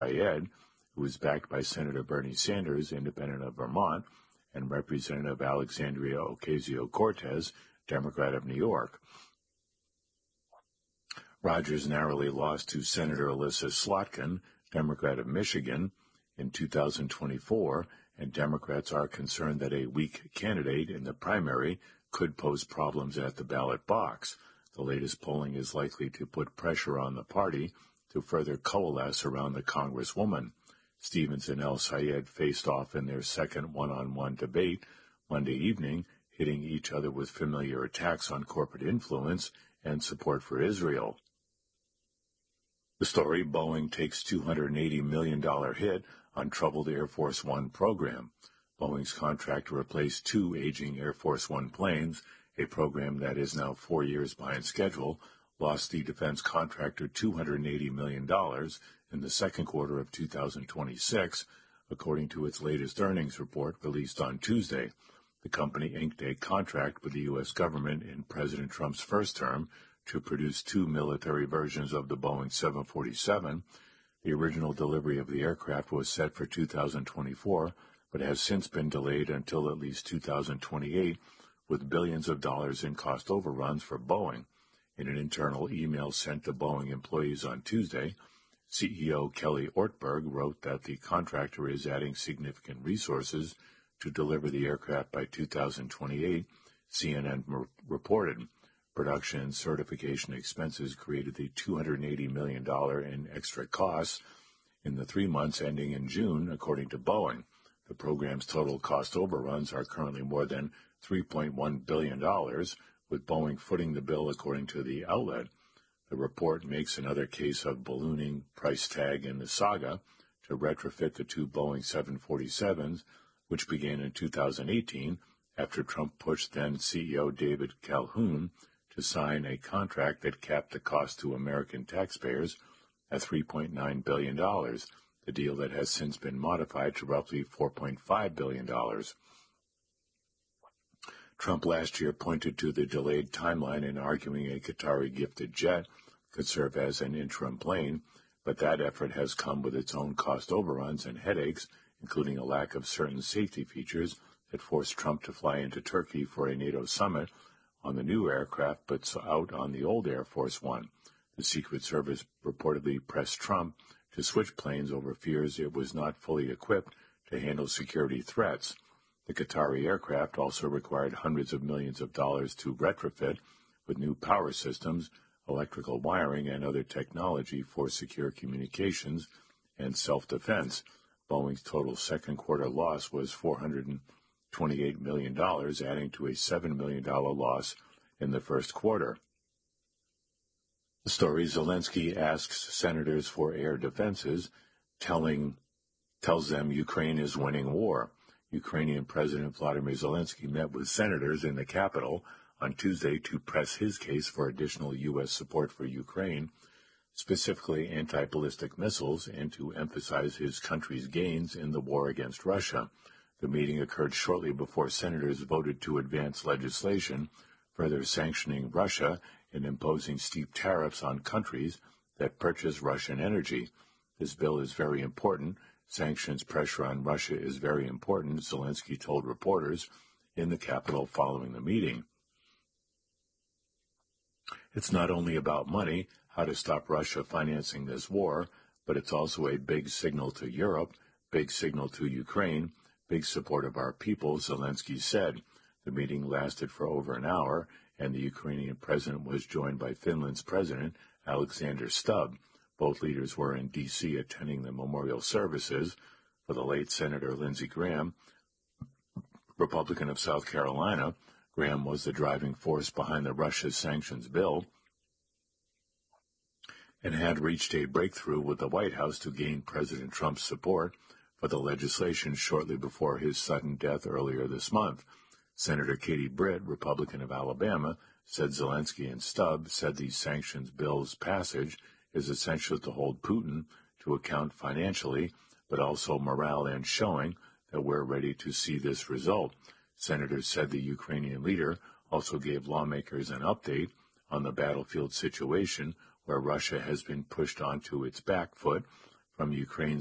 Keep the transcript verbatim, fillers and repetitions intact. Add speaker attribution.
Speaker 1: Syed, who is backed by Senator Bernie Sanders, independent of Vermont, and Representative Alexandria Ocasio-Cortez, Democrat of New York. Rogers narrowly lost to Senator Alyssa Slotkin, Democrat of Michigan, in two thousand twenty-four, and Democrats are concerned that a weak candidate in the primary could pose problems at the ballot box. The latest polling is likely to put pressure on the party to further coalesce around the Congresswoman. Stevens and El Sayed faced off in their second one-on-one debate Monday evening, hitting each other with familiar attacks on corporate influence and support for Israel. The story: Boeing takes two hundred eighty million dollars hit on troubled Air Force One program. Boeing's contract to replace two aging Air Force One planes, a program that is now four years behind schedule, lost the defense contractor two hundred eighty million dollars in the second quarter of two thousand twenty-six, according to its latest earnings report released on Tuesday. The company inked a contract with the U S government in President Trump's first term to produce two military versions of the Boeing seven forty-seven. The original delivery of the aircraft was set for two thousand twenty-four, but has since been delayed until at least two thousand twenty-eight, with billions of dollars in cost overruns for Boeing. In an internal email sent to Boeing employees on Tuesday, C E O Kelly Ortberg wrote that the contractor is adding significant resources to deliver the aircraft by two thousand twenty-eight, C N N r- reported. Production and certification expenses created the two hundred eighty million dollars in extra costs in the three months ending in June, according to Boeing. The program's total cost overruns are currently more than three point one billion dollars, with Boeing footing the bill, according to the outlet. The report makes another case of ballooning price tag in the saga to retrofit the two Boeing seven forty-sevens, which began in two thousand eighteen after Trump pushed then C E O David Calhoun to sign a contract that capped the cost to American taxpayers at three point nine billion dollars, the deal that has since been modified to roughly four point five billion dollars. Trump last year pointed to the delayed timeline in arguing a Qatari gifted jet could serve as an interim plane, but that effort has come with its own cost overruns and headaches, including a lack of certain safety features that forced Trump to fly into Turkey for a NATO summit on the new aircraft, but out on the old Air Force One. The Secret Service reportedly pressed Trump to switch planes over fears it was not fully equipped to handle security threats. The Qatari aircraft also required hundreds of millions of dollars to retrofit with new power systems, electrical wiring, and other technology for secure communications and self-defense. Boeing's total second quarter loss was four hundred twenty-eight million dollars, adding to a seven million dollars loss in the first quarter. The story: Zelensky asks senators for air defenses, telling tells them Ukraine is winning war. Ukrainian President Vladimir Zelensky met with senators in the capital on Tuesday to press his case for additional U S support for Ukraine, specifically anti-ballistic missiles, and to emphasize his country's gains in the war against Russia. The meeting occurred shortly before senators voted to advance legislation further sanctioning Russia and imposing steep tariffs on countries that purchase Russian energy. This bill is very important. Sanctions pressure on Russia is very important, Zelensky told reporters in the Capitol following the meeting. It's not only about money, how to stop Russia financing this war, but it's also a big signal to Europe, big signal to Ukraine, big support of our people, Zelensky said. The meeting lasted for over an hour, and the Ukrainian president was joined by Finland's president, Alexander Stubb. Both leaders were in D C attending the memorial services for the late Senator Lindsey Graham, Republican of South Carolina. Graham was the driving force behind the Russia sanctions bill and had reached a breakthrough with the White House to gain President Trump's support for the legislation shortly before his sudden death earlier this month. Senator Katie Britt, Republican of Alabama, said Zelensky and Stubb said the sanctions bill's passage is essential to hold Putin to account financially, but also morale and showing that we're ready to see this result. Senators said the Ukrainian leader also gave lawmakers an update on the battlefield situation where Russia has been pushed onto its back foot from from Ukraine's